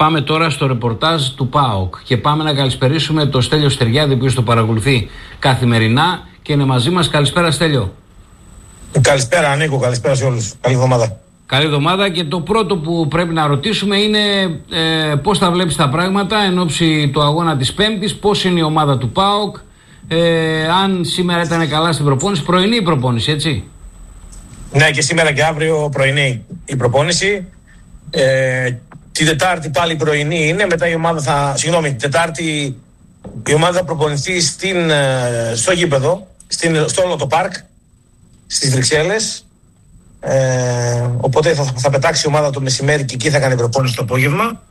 Πάμε τώρα στο ρεπορτάζ του ΠΑΟΚ και πάμε να καλησπερίσουμε τον Στέλιο Στεριάδη, που το παρακολουθεί καθημερινά και είναι μαζί μας. Καλησπέρα, Στέλιο. Καλησπέρα, Νίκο. Καλησπέρα σε όλους. Καλή εβδομάδα. Καλή εβδομάδα. Και το πρώτο που πρέπει να ρωτήσουμε είναι πώς θα βλέπεις τα πράγματα εν ώψη του αγώνα της Πέμπτης, πώς είναι η ομάδα του ΠΑΟΚ, αν σήμερα ήταν καλά στην προπόνηση, πρωινή η προπόνηση, έτσι. Ναι, και σήμερα και αύριο πρωινή η προπόνηση. Την Τετάρτη πάλι πρωινή είναι, μετά η ομάδα θα... Συγγνώμη, την Τετάρτη η ομάδα θα προπονηθεί στο γήπεδο, στο όλο το πάρκ, στις Βρυξέλλες. Οπότε θα πετάξει η ομάδα το μεσημέρι και εκεί θα κάνει προπόνηση το απόγευμα.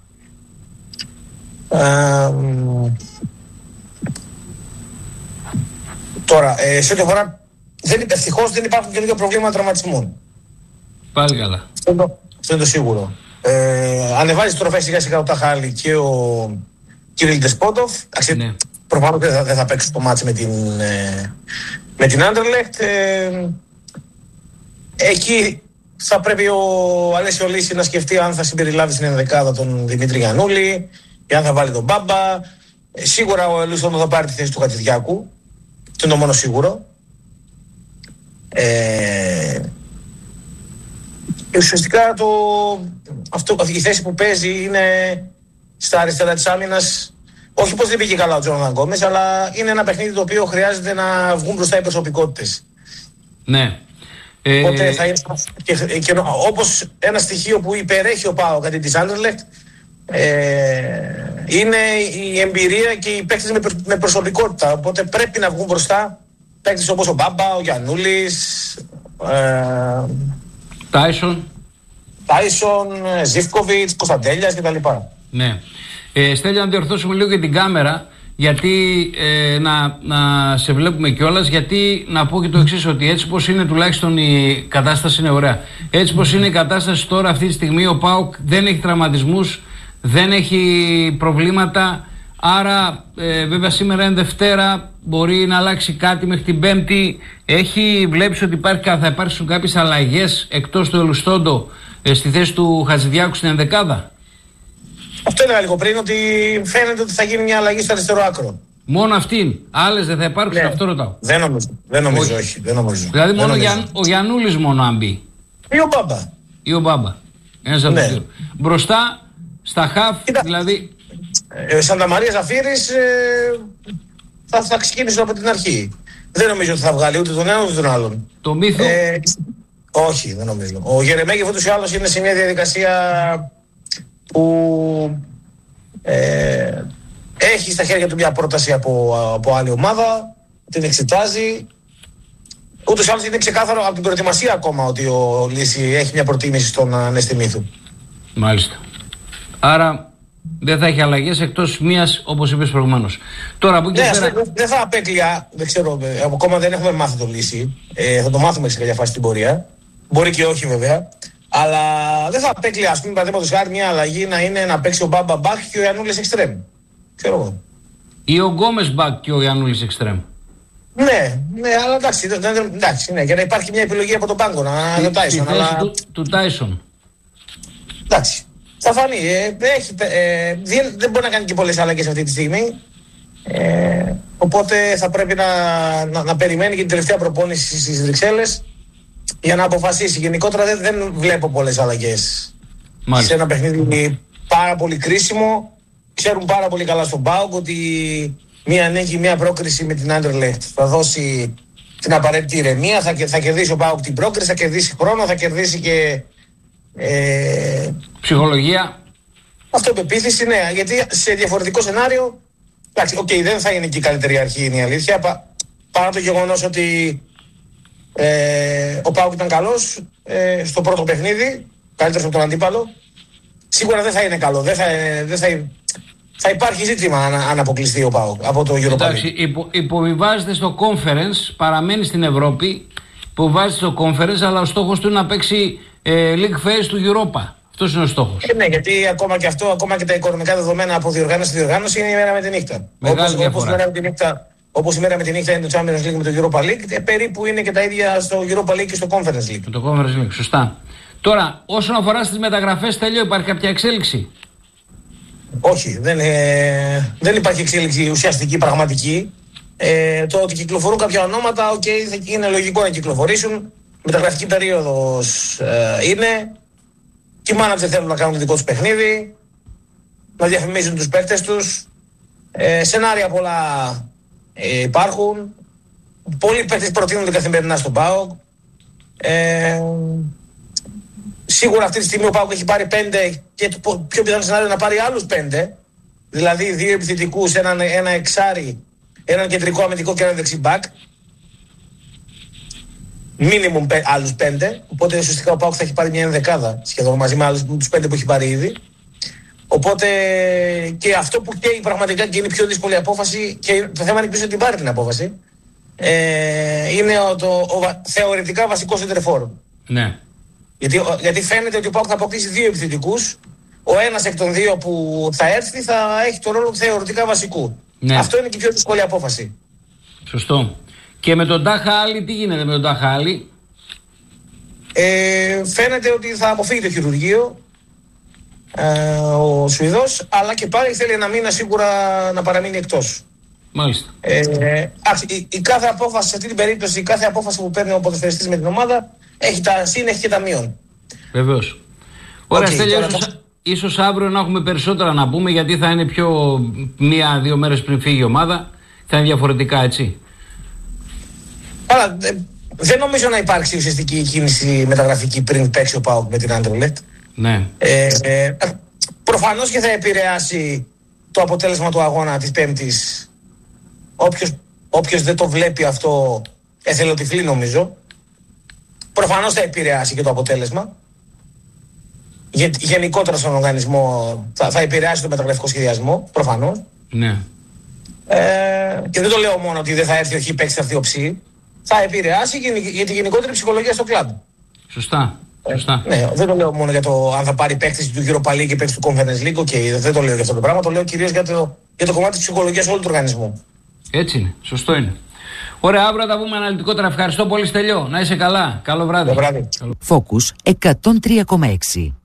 Τώρα, σε ό,τι αφορά, ευτυχώς δεν υπάρχουν και λίγα προβλήματα τραυματισμών. Πάλι καλά. Αυτό είναι το σίγουρο. Ανεβάζει τροφέ σιγά σιγά ο Ταχάλη και ο Κυρίλ Ντεσπότοφ. Ναι. Προφανώς δεν θα παίξει το μάτς με την Άντερλεχτ. Εκεί θα πρέπει ο Αλέσιο Λύση να σκεφτεί αν θα συμπεριλάβει στην ενδεκάδα τον Δημήτρη Γιαννούλη ή αν θα βάλει τον Μπάμπα. Σίγουρα ο Ελούσον θα πάρει τη θέση του Χατζηδιάκου. Αυτό είναι το μόνο σίγουρο. Ουσιαστικά η θέση που παίζει είναι στα αριστερά της άμυνας. Όχι πως δεν πήγε καλά ο Τζόναθαν Γκόμες, αλλά είναι ένα παιχνίδι το οποίο χρειάζεται να βγουν μπροστά οι προσωπικότητες. Ναι. Οπότε θα είναι και όπως ένα στοιχείο που υπερέχει ο ΠΑΟΚ κατά της Άντερλεχτ, είναι η εμπειρία και οι παίκτες με προσωπικότητα. Οπότε πρέπει να βγουν μπροστά παίκτες όπως ο Μπάμπα, ο Γιαννούλης, Τάισον, Ζίβκοβιτς, Κωνσταντέλιας κτλ. Ναι. Στέλιο, να διορθώσουμε λίγο για την κάμερα, γιατί να σε βλέπουμε κιόλας, γιατί να πω και το εξής, ότι έτσι πως είναι τουλάχιστον η κατάσταση είναι ωραία. Έτσι πως είναι η κατάσταση τώρα αυτή τη στιγμή, ο ΠΑΟΚ δεν έχει τραυματισμούς, δεν έχει προβλήματα, άρα βέβαια σήμερα είναι Δευτέρα, μπορεί να αλλάξει κάτι μέχρι την Πέμπτη. Βλέπεις ότι θα υπάρξουν κάποιες αλλαγές εκτός του Ελουστόντο στη θέση του Χατζηδιάκου στην ενδεκάδα? Αυτό έλεγα λίγο πριν, ότι φαίνεται ότι θα γίνει μια αλλαγή στο αριστερό άκρο. Μόνο αυτήν. Άλλες δεν θα υπάρξουν, ναι. Αυτό ρωτάω. Δεν νομίζω, όχι. Δεν νομίζω. Δηλαδή μόνο ο Γιαννούλης μόνο αν μπει. Ή ο Μπάμπα. Ένας από τους δύο. Μπροστά, στα χαφ, δηλαδή. Σαντα Μαρία Ζαφύρης θα ξεκινήσουν από την αρχή. Δεν νομίζω ότι θα βγάλει ούτε τον ένα ούτε τον άλλον. Το Μύθο. Όχι, δεν νομίζω. Ο Γερεμέγεφ ούτως ή άλλως είναι σε μια διαδικασία που έχει στα χέρια του μια πρόταση από άλλη ομάδα, την εξετάζει. Ούτως ή άλλως είναι ξεκάθαρο από την προετοιμασία ακόμα ότι ο Λύση έχει μια προτίμηση στον Ανέστη Μύθου. Μάλιστα. Άρα δεν θα έχει αλλαγές εκτός μίας, όπως είπες προηγουμένως. Τώρα από εκεί πέρα. Δεν θα απέκλεια, δεν ξέρω, ακόμα δεν έχουμε μάθει το Λύση. Θα το μάθουμε σε κάποια φάση στην πορεία. Μπορεί και όχι βέβαια. Αλλά δεν θα απέκλεια, ας πούμε, παραδείγματος χάρη μια αλλαγή να είναι να παίξει ο Μπάμπα μπακ και ο Γιαννούλης εξτρέμ. Ξέρω εγώ. Ή ο Γκόμες μπακ και ο Γιαννούλης εξτρέμ. Ναι, αλλά εντάξει, ναι, για να υπάρχει μια επιλογή από τον πάγκο, τον Τάισον. Του Τάισον. Εντάξει, θα φανεί. Δεν μπορεί να κάνει και πολλές αλλαγές αυτή τη στιγμή. Οπότε θα πρέπει να περιμένει και την τελευταία προπόνηση στις Βρυξέλλες για να αποφασίσει. Γενικότερα δεν βλέπω πολλές αλλαγές. Σε ένα παιχνίδι πάρα πολύ κρίσιμο. Ξέρουν πάρα πολύ καλά στον ΠΑΟΚ ότι μία νίκη, μία πρόκριση με την Άντερλεχτ θα δώσει την απαραίτητη ηρεμία. Θα κερδίσει ο ΠΑΟΚ την πρόκριση, θα κερδίσει χρόνο, θα κερδίσει και ψυχολογία. Αυτοπεποίθηση, ναι. Γιατί σε διαφορετικό σενάριο, εντάξει, δεν θα είναι και η καλύτερη αρχή, είναι η αλήθεια. Παρά το γεγονός ότι ο ΠΑΟΚ ήταν καλός στο πρώτο παιχνίδι, καλύτερος από τον αντίπαλο. Σίγουρα δεν θα είναι καλό. Θα υπάρχει ζήτημα αν αποκλειστεί ο ΠΑΟΚ από το Europa League. Εντάξει, υποβιβάζεται στο Conference, παραμένει στην Ευρώπη, υποβιβάζεται στο Conference, αλλά ο στόχος του είναι να παίξει League Phase του Europa. Αυτός είναι ο στόχος. Ναι, γιατί ακόμα και τα οικονομικά δεδομένα από διοργάνωση σε διοργάνωση είναι η μέρα με τη νύχτα. Όπως η μέρα με τη νύχτα είναι το Champions League με το Europa League, περίπου είναι και τα ίδια στο Europa League και στο Conference League. Το Conference League, σωστά. Τώρα, όσον αφορά στις μεταγραφές, Τέλειο, υπάρχει κάποια εξέλιξη? Όχι, δεν υπάρχει εξέλιξη ουσιαστική, πραγματική. Το ότι κυκλοφορούν κάποια ονόματα, είναι λογικό να κυκλοφορήσουν. Μεταγραφική περίοδος είναι. Και οι μάνατζερ θέλουν να κάνουν το δικό τους παιχνίδι, να διαφημίζουν τους παίκτες τους. Σενάρια πολλά υπάρχουν. Πολλοί παίκτες προτείνονται καθημερινά στον ΠΑΟΚ. Σίγουρα αυτή τη στιγμή ο ΠΑΟΚ έχει πάρει 5 και το πιο πιθανό σενάριο να πάρει άλλους 5. Δηλαδή 2 επιθετικούς, ένα εξάρι, έναν κεντρικό αμυντικό και ένα δεξιμπάκ. Μίνιμουμ άλλους 5. Οπότε ουσιαστικά ο ΠΑΟΚ θα έχει πάρει μια ενδεκάδα σχεδόν μαζί με τους 5 που έχει πάρει ήδη. Οπότε και αυτό που καίει πραγματικά και είναι η πιο δύσκολη απόφαση, και το θέμα είναι ποιος θα την πάρει την απόφαση, είναι ο θεωρητικά βασικός σεντερφόρ. Ναι. Γιατί φαίνεται ότι ο ΠΑΟΚ θα αποκτήσει 2 επιθετικούς. Ο ένας εκ των 2 που θα έρθει θα έχει τον ρόλο θεωρητικά βασικού. Ναι. Αυτό είναι και η πιο δύσκολη απόφαση. Σωστό. Και με τον Τάχα Άλλη, τι γίνεται με τον Τάχα Άλλη? Φαίνεται ότι θα αποφύγει το χειρουργείο ο Σουηδός, αλλά και πάλι θέλει ένα μήνα σίγουρα να παραμείνει εκτός. Μάλιστα. Η κάθε απόφαση, σε αυτή την περίπτωση, η κάθε απόφαση που παίρνει ο ποδοσφαιριστής με την ομάδα έχει τα συν, έχει και τα μείον. Βεβαίως. Ωραία, Στέλιο, ίσως αύριο να έχουμε περισσότερα να πούμε, γιατί θα είναι πιο 1-2 μέρες πριν φύγει η ομάδα. Θα είναι διαφορετικά, έτσι. Αλλά δεν νομίζω να υπάρξει ουσιαστική κίνηση μεταγραφική πριν παίξει ο ΠΑΟΚ με την Anderlecht. Ναι. Προφανώς και θα επηρεάσει το αποτέλεσμα του αγώνα της Πέμπτης. Όποιος δεν το βλέπει αυτό εθελοτυφλεί, νομίζω. Προφανώς θα επηρεάσει και το αποτέλεσμα. Γενικότερα στον οργανισμό θα επηρεάσει το μεταγραφικό σχεδιασμό, προφανώς. Ναι. Και δεν το λέω μόνο ότι δεν θα έρθει ο Χ παίξει, θα έρθει ο Ψ. Θα επηρεάσει για τη γενικότερη ψυχολογία στο κλαμπ. Σωστά. Ναι, δεν το λέω μόνο για το αν θα πάρει παίκτης του Europa League και παίκτης του Conference League. Δεν το λέω για αυτό το πράγμα. Το λέω κυρίως για το κομμάτι της ψυχολογίας όλου του οργανισμού. Έτσι είναι. Σωστό είναι. Ωραία, αύριο θα πούμε αναλυτικότερα. Ευχαριστώ πολύ, Στέλιο. Να είσαι καλά. Καλό βράδυ. Καλό βράδυ. Focus 103,6.